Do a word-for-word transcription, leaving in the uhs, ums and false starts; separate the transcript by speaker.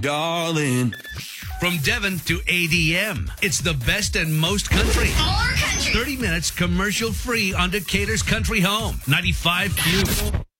Speaker 1: darling.
Speaker 2: From Devon to A D M, it's the best and most country.
Speaker 3: More country.
Speaker 2: thirty minutes commercial free on Decatur's Country Home, ninety-five Q.